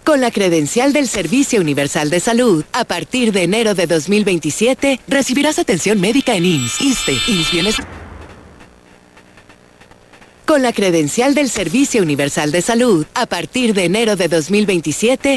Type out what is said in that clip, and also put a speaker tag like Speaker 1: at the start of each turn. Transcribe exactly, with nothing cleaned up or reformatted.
Speaker 1: Con la credencial del Servicio Universal de Salud, a partir de enero de dos mil veintisiete, recibirás atención médica en I M S S, ISSSTE, I M S S Bienestar. Con la credencial del Servicio Universal de Salud, a partir de enero de dos mil veintisiete,